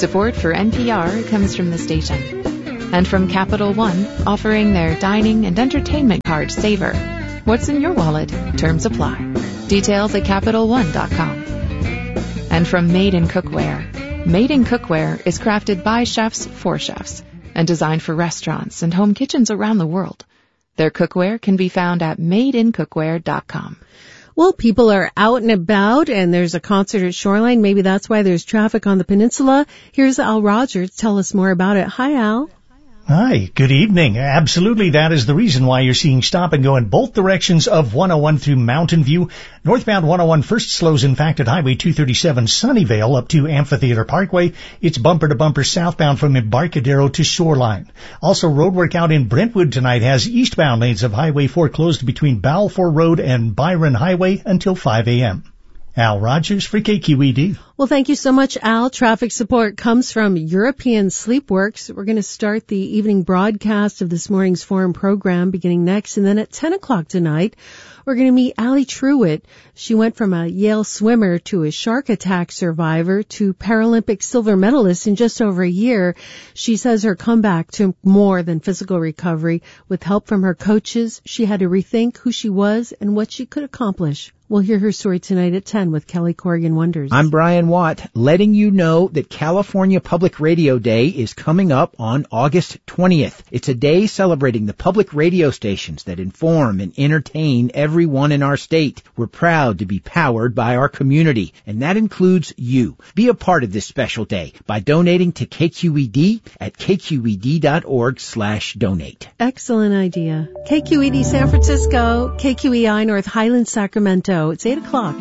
Support for NPR comes from the station. And from Capital One, offering their dining and entertainment card Saver. What's in your wallet? Terms apply. Details at CapitalOne.com. And from Made in Cookware. Made in Cookware is crafted by chefs for chefs and designed for restaurants and home kitchens around the world. Their cookware can be found at madeincookware.com. Well, people are out and about, and there's a concert at Shoreline. Maybe that's why there's traffic on the peninsula. Here's Al Rogers. Tell us more about it. Hi, Al. Hi, good evening. Absolutely, that is the reason why you're seeing stop and go in both directions of 101 through Mountain View. Northbound 101 first slows, in fact, at Highway 237 Sunnyvale up to Amphitheater Parkway. It's bumper-to-bumper southbound from Embarcadero to Shoreline. Also, roadwork out in Brentwood tonight has eastbound lanes of Highway 4 closed between Balfour Road and Byron Highway until 5 a.m. Al Rogers for KQED. Well, thank you so much, Al. Traffic support comes from European Sleepworks. We're going to start the evening broadcast of this morning's forum program beginning next. And then at 10 o'clock tonight, we're going to meet Allie Truitt. She went from a Yale swimmer to a shark attack survivor to Paralympic silver medalist in just over a year. She says her comeback to more than physical recovery. With help from her coaches, she had to rethink who she was and what she could accomplish. We'll hear her story tonight at 10 with Kelly Corrigan Wonders. I'm Brian Watt, letting you know that California Public Radio Day is coming up on August 20th. It's a day celebrating the public radio stations that inform and entertain everyone in our state. We're proud to be powered by our community, and that includes you. Be a part of this special day by donating to KQED at kqed.org/donate. Excellent idea. KQED San Francisco, KQEI North Highlands, Sacramento. It's 8 o'clock.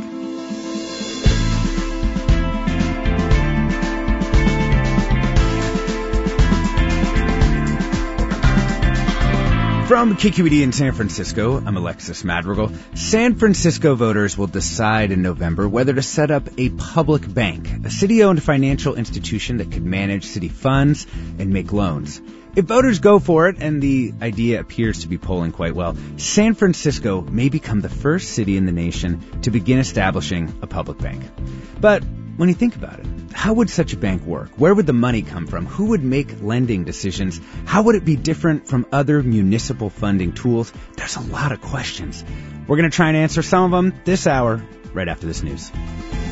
From KQED in San Francisco, I'm Alexis Madrigal. San Francisco voters will decide in November whether to set up a public bank, a city-owned financial institution that could manage city funds and make loans. If voters go for it, and the idea appears to be polling quite well, San Francisco may become the first city in the nation to begin establishing a public bank. But when you think about it, how would such a bank work? Where would the money come from? Who would make lending decisions? How would it be different from other municipal funding tools? There's a lot of questions. We're going to try and answer some of them this hour, right after this news.